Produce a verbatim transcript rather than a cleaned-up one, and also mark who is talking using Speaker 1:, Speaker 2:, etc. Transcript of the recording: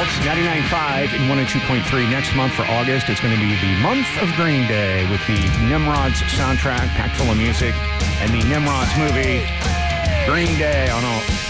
Speaker 1: Alt, ninety-nine point five and one oh two point three. Next month for August, it's going to be the month of Green Day with the Nimrods soundtrack packed full of music and the Nimrods movie Green Day on Alt.